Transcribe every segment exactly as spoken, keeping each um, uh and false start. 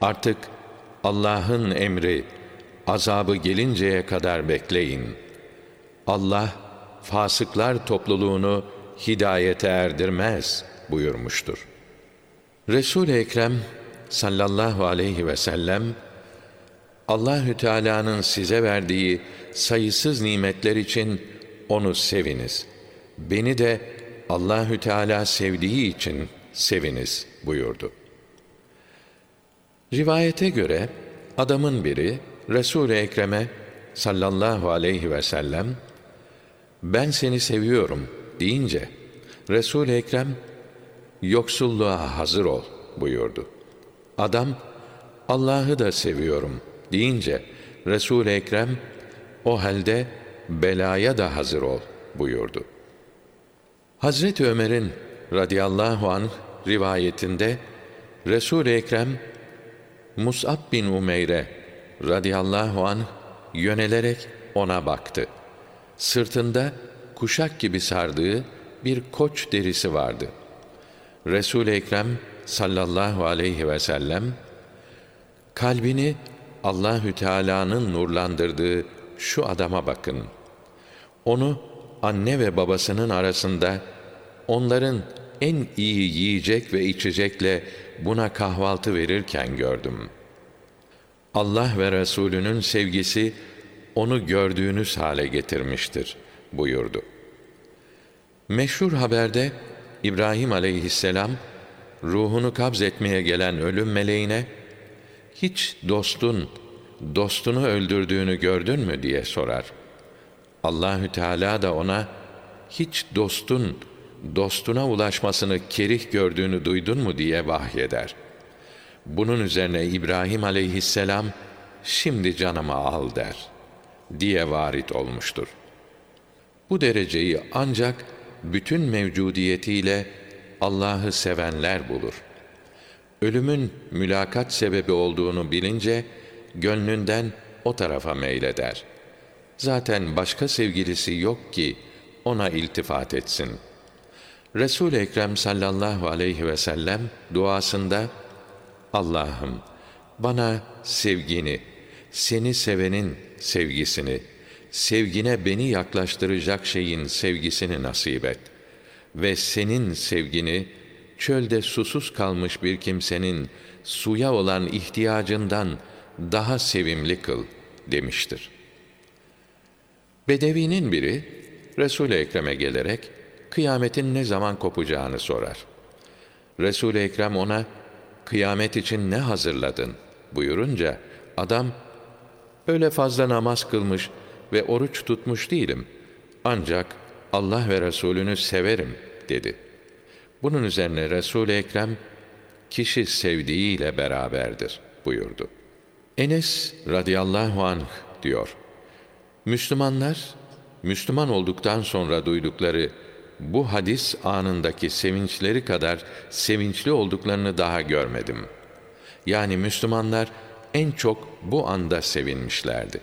Artık Allah'ın emri, azabı gelinceye kadar bekleyin. Allah, fasıklar topluluğunu hidayete erdirmez buyurmuştur. Resul-i Ekrem sallallahu aleyhi ve sellem, Allahü Teala'nın size verdiği sayısız nimetler için onu seviniz. Beni de Allahü Teala sevdiği için seviniz buyurdu. Rivayete göre adamın biri Resul-i Ekrem'e sallallahu aleyhi ve sellem ben seni seviyorum deyince Resul-i Ekrem yoksulluğa hazır ol buyurdu. Adam Allah'ı da seviyorum deyince Resul-i Ekrem o halde belaya da hazır ol buyurdu. Hazreti Ömer'in radıyallahu anh rivayetinde Resul-i Ekrem Mus'ab bin Umeyr'e radıyallahu anh yönelerek ona baktı. Sırtında kuşak gibi sardığı bir koç derisi vardı. Resul-i Ekrem sallallahu aleyhi ve sellem kalbini Allahü Teala'nın nurlandırdığı şu adama bakın. Onu anne ve babasının arasında onların en iyi yiyecek ve içecekle buna kahvaltı verirken gördüm. Allah ve Resulünün sevgisi onu gördüğünüz hale getirmiştir buyurdu. Meşhur haberde İbrahim aleyhisselam ruhunu kabz etmeye gelen ölüm meleğine hiç dostun dostunu öldürdüğünü gördün mü diye sorar. Allahü Teala da ona hiç dostun dostuna ulaşmasını kerih gördüğünü duydun mu diye vahyeder. Bunun üzerine İbrahim aleyhisselam şimdi canımı al der diye varit olmuştur. Bu dereceyi ancak bütün mevcudiyetiyle Allah'ı sevenler bulur. Ölümün mülakat sebebi olduğunu bilince gönlünden o tarafa meyleder. Zaten başka sevgilisi yok ki ona iltifat etsin. Resul-i Ekrem sallallahu aleyhi ve sellem duasında Allah'ım bana sevgini, seni sevenin sevgisini, sevgine beni yaklaştıracak şeyin sevgisini nasip et ve senin sevgini çölde susuz kalmış bir kimsenin suya olan ihtiyacından daha sevimli kıl demiştir. Bedevinin biri Resul-i Ekrem'e gelerek kıyametin ne zaman kopacağını sorar. Resul-i Ekrem ona kıyamet için ne hazırladın buyurunca adam öyle fazla namaz kılmış ve oruç tutmuş değilim. Ancak Allah ve Resulünü severim dedi. Bunun üzerine Resul-i Ekrem kişi sevdiğiyle beraberdir buyurdu. Enes radıyallahu anh diyor. Müslümanlar Müslüman olduktan sonra duydukları bu hadis anındaki sevinçleri kadar sevinçli olduklarını daha görmedim. Yani Müslümanlar en çok bu anda sevinmişlerdi.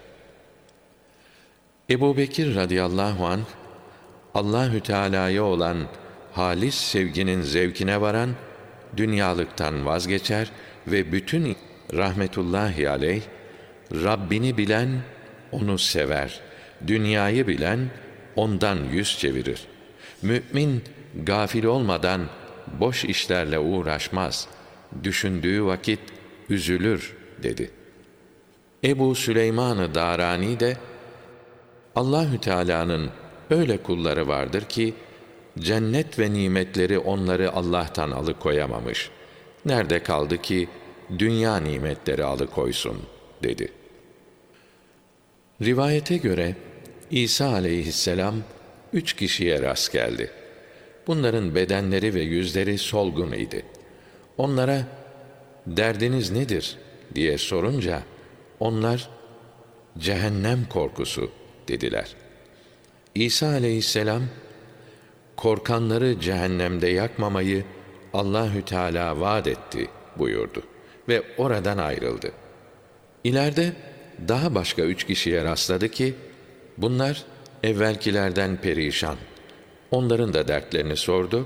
Ebu Bekir radıyallahu anh, Allahü Teala'ya olan halis sevginin zevkine varan, dünyalıktan vazgeçer ve bütün rahmetullahi aleyh, Rabbini bilen onu sever, dünyayı bilen ondan yüz çevirir. Mü'min gafil olmadan boş işlerle uğraşmaz, düşündüğü vakit üzülür dedi. Ebu Süleyman-ı Darani de Allahü Teala'nın öyle kulları vardır ki cennet ve nimetleri onları Allah'tan alıkoyamamış. Nerede kaldı ki dünya nimetleri alıkoysun dedi. Rivayete göre İsa aleyhisselam üç kişiye rast geldi. Bunların bedenleri ve yüzleri solgun idi. Onlara derdiniz nedir diye sorunca onlar cehennem korkusu dediler. İsa aleyhisselam korkanları cehennemde yakmamayı Allahü Teala vaat etti buyurdu ve oradan ayrıldı. İleride daha başka üç kişiye rastladı ki bunlar evvelkilerden perişan. Onların da dertlerini sordu.